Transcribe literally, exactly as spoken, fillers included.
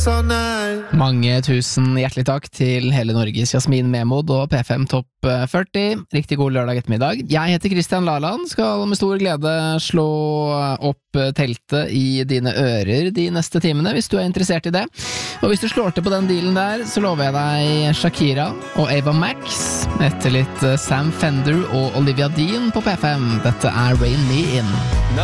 dance all night. Mange tusen hjertelig takk til hele Norges Jasmin Memod og P fem Topp førti. Riktig god lørdag ettermiddag. Jeg heter Christian Laland, skal med stor glede slå opp teltet i dine ører de neste timene, hvis du er interessert i det. Og hvis du slår til på den dealen der, så lover jeg deg Shakira og Ava Max, etter litt Sam Fender og Olivia Dean på P fem. Dette er Rain Me In.